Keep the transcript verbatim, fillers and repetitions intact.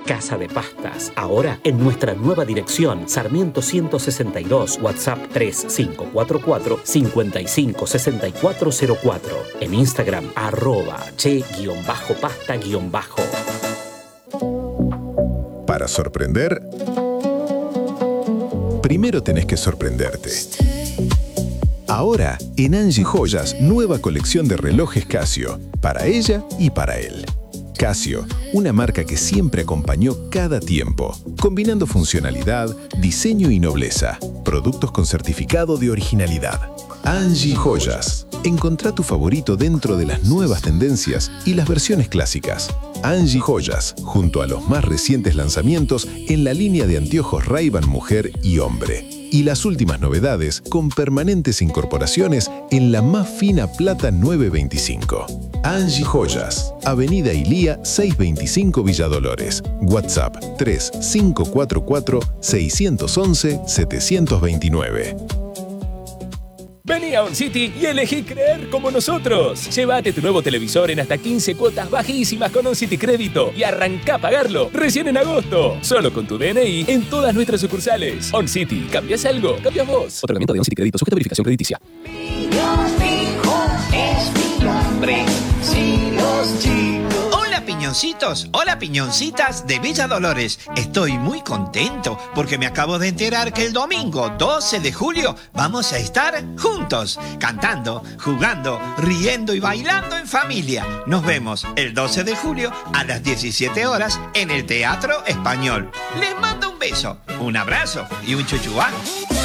Casa de Pastas, ahora en nuestra nueva dirección, Sarmiento ciento sesenta y dos, WhatsApp tres cinco cuatro cuatro, cinco cinco seis cuatro cero cuatro. En Instagram, arroba che-pasta-bajo. Para sorprender, primero tenés que sorprenderte. Ahora, en Angie Joyas, nueva colección de relojes Casio, para ella y para él. Casio, una marca que siempre acompañó cada tiempo, combinando funcionalidad, diseño y nobleza. Productos con certificado de originalidad. Angie Joyas. Encontrá tu favorito dentro de las nuevas tendencias y las versiones clásicas. Angie Joyas, junto a los más recientes lanzamientos en la línea de anteojos Ray-Ban Mujer y Hombre. Y las últimas novedades con permanentes incorporaciones en la más fina plata novecientos veinticinco. Angie Joyas, Avenida Ilía seiscientos veinticinco Villa Dolores. WhatsApp tres cinco cuatro cuatro, seis once, siete dos nueve. Vení a OnCity y elegí creer como nosotros. Llévate tu nuevo televisor en hasta quince cuotas bajísimas con OnCity Crédito y arrancá a pagarlo recién en agosto. Solo con tu D N I en todas nuestras sucursales. OnCity, ¿cambias algo? ¿Cambias vos? Otorgamiento de OnCity Crédito, sujeto a verificación crediticia. Es mi nombre, si los chicos. Hola piñoncitos, hola piñoncitas de Villa Dolores. Estoy muy contento porque me acabo de enterar que el domingo doce de julio vamos a estar juntos, cantando, jugando, riendo y bailando en familia. Nos vemos el doce de julio a las diecisiete horas en el Teatro Español. Les mando un beso, un abrazo y un chuchuán.